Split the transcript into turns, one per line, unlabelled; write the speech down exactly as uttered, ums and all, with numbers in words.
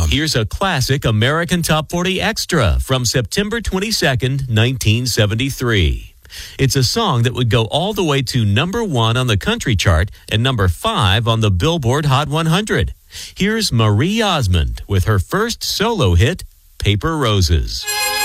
com.
Here's a classic American Top forty Extra from September twenty-second, nineteen seventy-three. It's a song that would go all the way to number one on the country chart and number five on the Billboard Hot one hundred. Here's Marie Osmond with her first solo hit, Paper Roses.